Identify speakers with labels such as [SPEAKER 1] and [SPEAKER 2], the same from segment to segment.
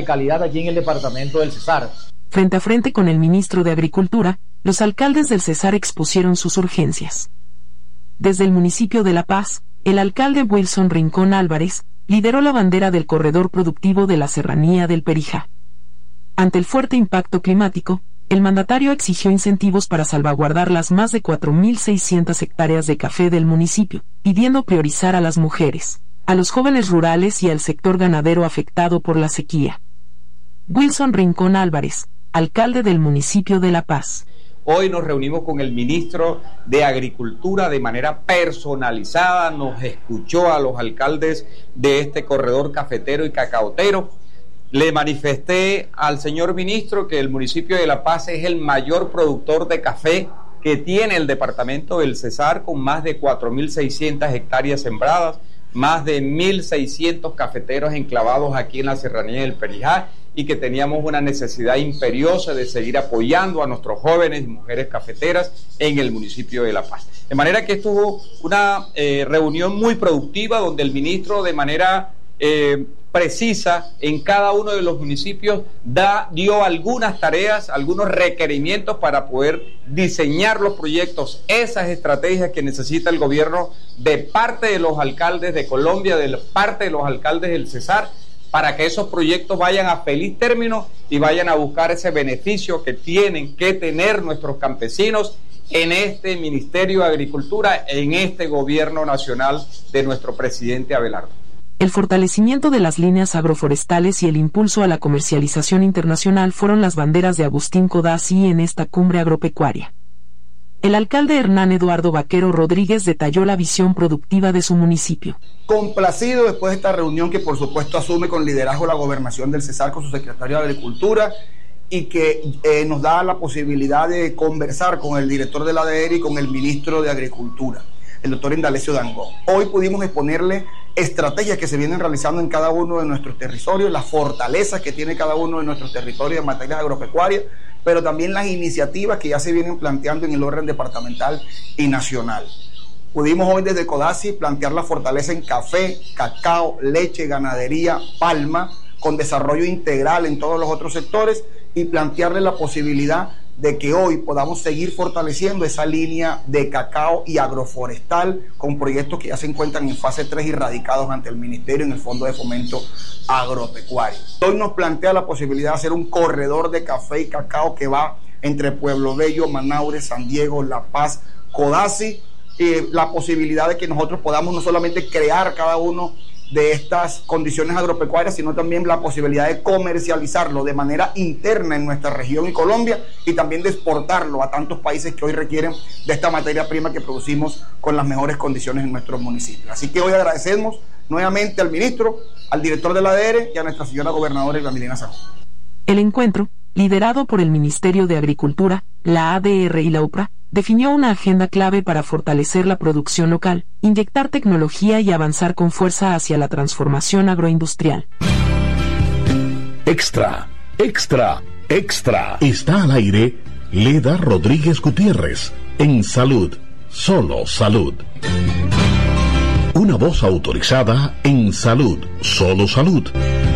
[SPEAKER 1] de calidad aquí en el departamento del Cesar.
[SPEAKER 2] Frente a frente con el ministro de Agricultura, los alcaldes del Cesar expusieron sus urgencias. Desde el municipio de La Paz, el alcalde Wilson Rincón Álvarez lideró la bandera del corredor productivo de la serranía del Perijá. Ante el fuerte impacto climático, el mandatario exigió incentivos para salvaguardar las más de 4.600 hectáreas de café del municipio, pidiendo priorizar a las mujeres, a los jóvenes rurales y al sector ganadero afectado por la sequía. Wilson Rincón Álvarez, alcalde del municipio de La Paz.
[SPEAKER 3] Hoy nos reunimos con el ministro de Agricultura de manera personalizada, nos escuchó a los alcaldes de este corredor cafetero y cacaotero. Le manifesté al señor ministro que el municipio de La Paz es el mayor productor de café que tiene el departamento del Cesar, con más de 4.600 hectáreas sembradas, más de 1.600 cafeteros enclavados aquí en la serranía del Perijá, y que teníamos una necesidad imperiosa de seguir apoyando a nuestros jóvenes y mujeres cafeteras en el municipio de La Paz. De manera que estuvo una reunión muy productiva donde el ministro de manera precisa en cada uno de los municipios dio algunas tareas, algunos requerimientos para poder diseñar los proyectos, esas estrategias que necesita el gobierno de parte de los alcaldes de Colombia, de parte de los alcaldes del Cesar, para que esos proyectos vayan a feliz término y vayan a buscar ese beneficio que tienen que tener nuestros campesinos en este Ministerio de Agricultura, en este gobierno nacional de nuestro presidente Abelardo.
[SPEAKER 2] El fortalecimiento de las líneas agroforestales y el impulso a la comercialización internacional fueron las banderas de Agustín Codazzi en esta cumbre agropecuaria. El alcalde Hernán Eduardo Vaquero Rodríguez detalló la visión productiva de su municipio.
[SPEAKER 4] Complacido después de esta reunión que por supuesto asume con liderazgo la gobernación del Cesar con su secretario de Agricultura y que nos da la posibilidad de conversar con el director de la ADR y con el ministro de Agricultura, el doctor Indalecio Dangond. Hoy pudimos exponerle estrategias que se vienen realizando en cada uno de nuestros territorios, las fortalezas que tiene cada uno de nuestros territorios en materia agropecuaria, pero también las iniciativas que ya se vienen planteando en el orden departamental y nacional. Pudimos hoy desde Codazzi plantear la fortaleza en café, cacao, leche, ganadería, palma, con desarrollo integral en todos los otros sectores, y plantearle la posibilidad de que hoy podamos seguir fortaleciendo esa línea de cacao y agroforestal con proyectos que ya se encuentran en fase 3 y radicados ante el Ministerio en el Fondo de Fomento Agropecuario. Hoy nos plantea la posibilidad de hacer un corredor de café y cacao que va entre Pueblo Bello, Manaure, San Diego, La Paz, Codazzi, la posibilidad de que nosotros podamos no solamente crear cada uno de estas condiciones agropecuarias, sino también la posibilidad de comercializarlo de manera interna en nuestra región y Colombia, y también de exportarlo a tantos países que hoy requieren de esta materia prima que producimos con las mejores condiciones en nuestros municipios. Así que hoy agradecemos nuevamente al ministro, al director de la ADR y a nuestra señora gobernadora Ivanilena Sajón.
[SPEAKER 2] El encuentro, liderado por el Ministerio de Agricultura, la ADR y la UPRA, definió una agenda clave para fortalecer la producción local, inyectar tecnología y avanzar con fuerza hacia la transformación agroindustrial.
[SPEAKER 5] Extra, extra, extra. Está al aire Leda Rodríguez Gutiérrez en Salud, solo Salud. Una voz autorizada en Salud, solo Salud.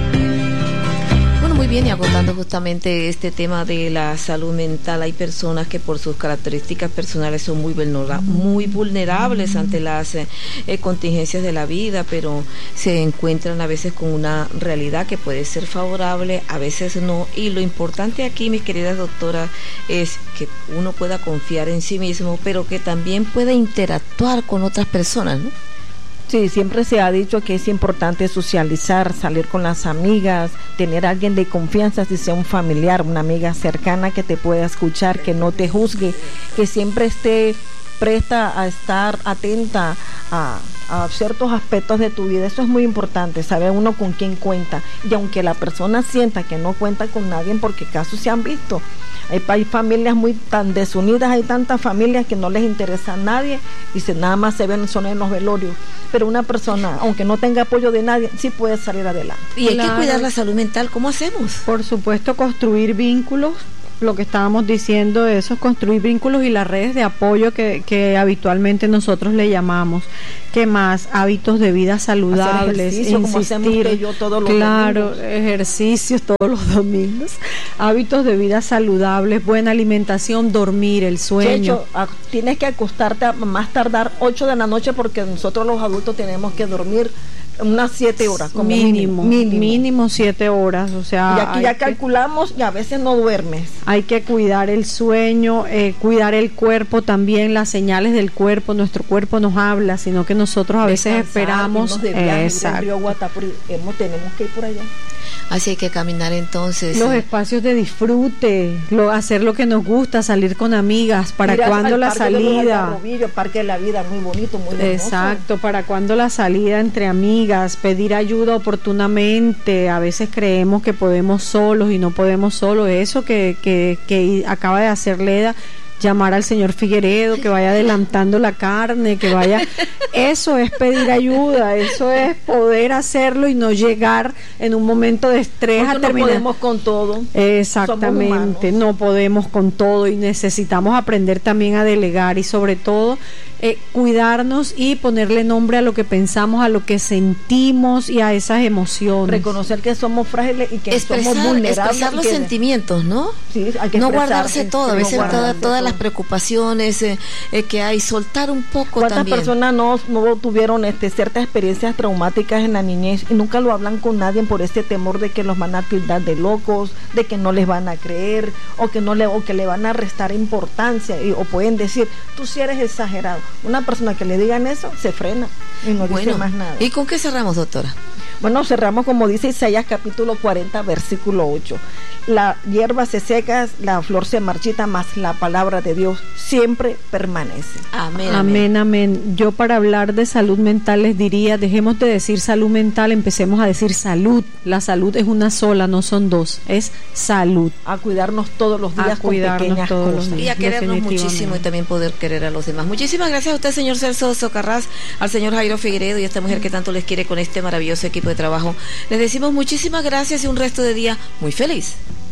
[SPEAKER 6] Muy bien, y agotando justamente este tema de la salud mental, hay personas que por sus características personales son muy vulnerables ante las contingencias de la vida, pero se encuentran a veces con una realidad que puede ser favorable, a veces no, y lo importante aquí, mis queridas doctoras, es que uno pueda confiar en sí mismo, pero que también pueda interactuar con otras personas, ¿no?
[SPEAKER 7] Sí, siempre se ha dicho que es importante socializar, salir con las amigas, tener a alguien de confianza, si sea un familiar, una amiga cercana que te pueda escuchar, que no te juzgue, que siempre esté presta a estar atenta a ciertos aspectos de tu vida. Eso es muy importante, saber uno con quién cuenta, y aunque la persona sienta que no cuenta con nadie, porque casos se han visto. Hay familias muy tan desunidas, hay tantas familias que no les interesa a nadie y nada más se ven son en los velorios. Pero una persona, aunque no tenga apoyo de nadie, sí puede salir adelante.
[SPEAKER 6] Y hay que cuidar la salud mental, ¿cómo hacemos?
[SPEAKER 8] Por supuesto, construir vínculos lo que estábamos diciendo, eso es construir vínculos y las redes de apoyo que habitualmente nosotros le llamamos. ¿Qué más? Hábitos de vida saludables,
[SPEAKER 7] insistir, como hacemos que yo todos los domingos.
[SPEAKER 8] Ejercicios todos los domingos, hábitos de vida saludables, buena alimentación, dormir, el sueño.
[SPEAKER 7] Checho, tienes que acostarte a más tardar 8 de la noche porque nosotros los adultos tenemos que dormir unas 7 horas como
[SPEAKER 8] mínimo 7 horas, o sea,
[SPEAKER 7] y aquí ya calculamos y a veces no duermes.
[SPEAKER 8] Hay que cuidar el sueño, cuidar el cuerpo también, las señales del cuerpo. Nuestro cuerpo nos habla, sino que nosotros a veces esperamos.
[SPEAKER 7] Exacto. Río Guatapuri, tenemos que ir por allá.
[SPEAKER 6] Así hay que caminar entonces.
[SPEAKER 8] Los espacios de disfrute, hacer lo que nos gusta, salir con amigas. ¿Para cuándo la salida?
[SPEAKER 7] El Parque de la Vida, muy bonito, muy hermoso.
[SPEAKER 8] Exacto, ¿para cuándo la salida entre amigas? Pedir ayuda oportunamente. A veces creemos que podemos solos y no podemos solos. Eso que acaba de hacer Leda, llamar al señor Figueredo, que vaya adelantando la carne, que vaya, eso es pedir ayuda, eso es poder hacerlo y no llegar en un momento de estrés
[SPEAKER 7] a terminar. No podemos con todo.
[SPEAKER 8] Exactamente, no podemos con todo y necesitamos aprender también a delegar y sobre todo cuidarnos y ponerle nombre a lo que pensamos, a lo que sentimos y a esas emociones.
[SPEAKER 7] Reconocer que somos frágiles y que somos vulnerables.
[SPEAKER 6] Expresar los sentimientos, ¿no?
[SPEAKER 7] Sí, hay que
[SPEAKER 6] no guardarse todo, a veces todas las preocupaciones que hay, soltar un poco
[SPEAKER 7] también.
[SPEAKER 6] ¿Cuántas
[SPEAKER 7] personas no tuvieron ciertas experiencias traumáticas en la niñez y nunca lo hablan con nadie por este temor de que los van a tildar de locos, de que no les van a creer o que le van a restar importancia o pueden decir, tú sí eres exagerado. Una persona que le digan eso se frena y no dice más nada.
[SPEAKER 6] ¿Y con qué cerramos, doctora?
[SPEAKER 7] Bueno, cerramos como dice Isaías capítulo 40 versículo 8. La hierba se seca, la flor se marchita, mas la palabra de Dios siempre permanece.
[SPEAKER 6] Amén,
[SPEAKER 8] amén, amén. Yo para hablar de salud mental les diría, dejemos de decir salud mental, empecemos a decir salud. La salud es una sola, no son dos, es salud.
[SPEAKER 7] A cuidarnos todos los días con pequeñas cosas.
[SPEAKER 6] Y a querernos muchísimo y también poder querer a los demás. Muchísimas gracias a usted, señor Celso Socarrás, al señor Jairo Figueredo y a esta mujer que tanto les quiere con este maravilloso equipo de trabajo. Les decimos muchísimas gracias y un resto de día muy feliz.